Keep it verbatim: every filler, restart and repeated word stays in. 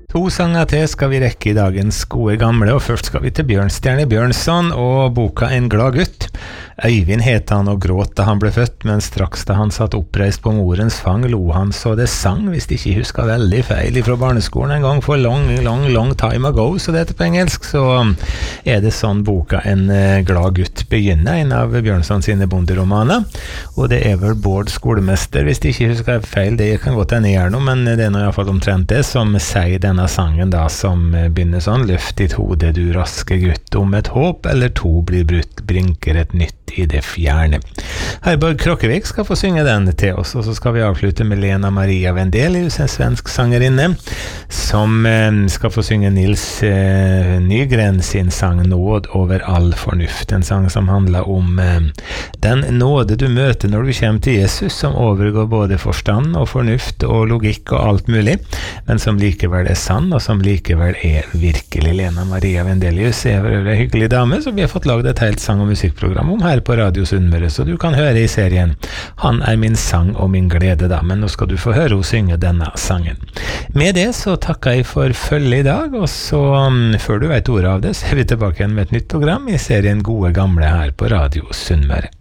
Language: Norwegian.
To sanger til skal vi rekke i dagens gode gamle, og først skal vi til Bjørnstjerne Bjørnson og boka En glad gutt. Øyvind het han og gråt da han ble født, men straks da han satt oppreist på morens fang, lo han så det sang, hvis de ikke husker veldig feil fra barneskolen en gang for long, long, long time ago, så det heter på engelsk, så er det sånn boka En glad gutt begynner, en av Bjørnson sine bonderomaner, og det er vel Bård skolemester, hvis de ikke husker feil, det kan godt hende gjøre noe, men det er nå i hvert fall omtrent det som sier denne sangen da, som begynner sånn: løft ditt hode, du raske gutt, om et håp eller to blir brutt, brinker et nytt i det fjerne. Herborg Krokkevik skal få synge den til oss, og så skal vi avslutte med Lena Maria Vendelius, en svensk sangerinne, som eh, skal få synge Nils eh, Nygren sin sang Nåd over all fornuft, en sang som handler om eh, den nåde du møter når du kommer til Jesus, som overgår både forstand og fornuft og logikk og alt mulig, men som likevel er sann, og som likevel er virkelig. Lena Maria Vendelius er en hyggelig dame, som vi har fått laget et helt sang- og musikkprogram om her på Radio Sunnmøre, så du kan høre i serien Han er min sang og min glede da, men nå skal du få høre hun synge denne sangen. Med det så takker jeg for følge i dag, og så um, før du vet ordet av det, så er vi tilbake igjen med et nytt program i serien Gode Gamle her på Radio Sunnmøre.